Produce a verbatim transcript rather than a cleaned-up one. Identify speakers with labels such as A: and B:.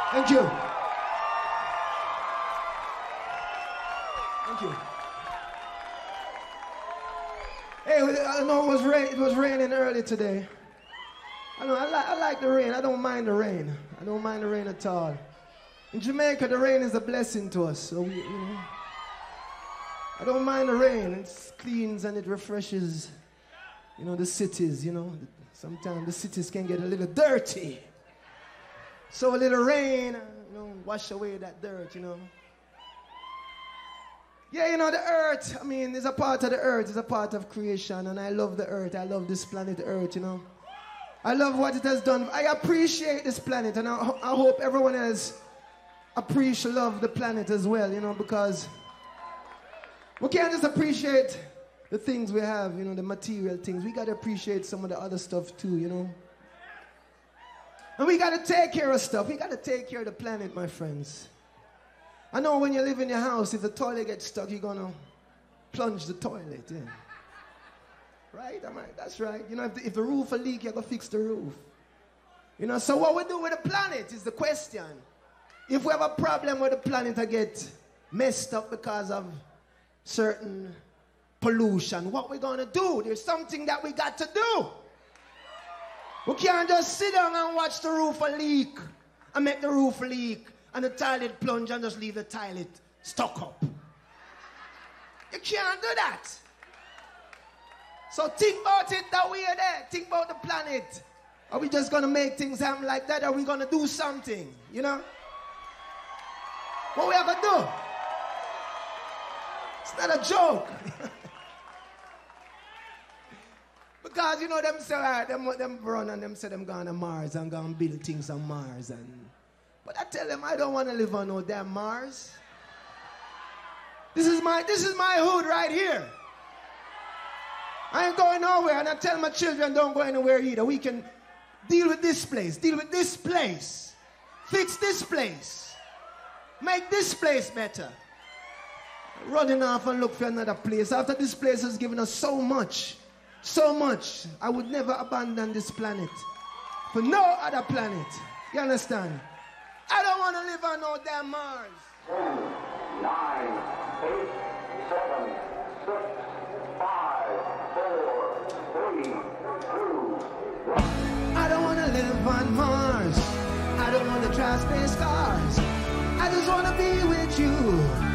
A: Thank you. Thank you. Hey, I know it was rain. It was raining early today. I know I like I like the rain. I don't mind the rain. I don't mind the rain at all. In Jamaica, the rain is a blessing to us. So we, you know, I don't mind the rain. It cleans and it refreshes, you know, the cities. You know, sometimes the cities can get a little dirty. So a little rain, you know, wash away that dirt. You know. Yeah, you know, the earth, I mean, it's a part of the earth, it's a part of creation, and I love the earth, I love this planet Earth, you know. I love what it has done. I appreciate this planet, and I, I hope everyone else appreciate, love the planet as well, you know, because we can't just appreciate the things we have, you know, the material things. We got to appreciate some of the other stuff too, you know. And we got to take care of stuff. We got to take care of the planet, my friends. I know when you live in your house, if the toilet gets stuck, you're going to plunge the toilet in. Right? I'm right? That's right. You know, if the, if the roof will leak, you're going to fix the roof. You know, so what we do with the planet is the question. If we have a problem with the planet, I get messed up because of certain pollution, what we going to do? There's something that we got to do. We can't just sit down and watch the roof leak and make the roof leak and the toilet plunge and just leave the toilet stuck up. You can't do that. So think about it that we are there. Think about the planet. Are we just going to make things happen like that? Or are we going to do something? You know? What we have to do? It's not a joke. Because, you know, them say, uh, them, them run and them say them going to Mars and going to build things on Mars. And But I tell them I don't want to live on no damn Mars. This is my, this is my hood right here. I ain't going nowhere, and I tell my children don't go anywhere either. We can deal with this place, deal with this place, fix this place, make this place better. Running off and look for another place. After this place has given us so much, so much, I would never abandon this planet for no other planet. You understand? I don't want to live on no damn Mars.
B: ten, nine, eight, seven, six, five, four, three, two, one.
A: I don't want to live on Mars. I don't want to drive space cars. I just want to be with you.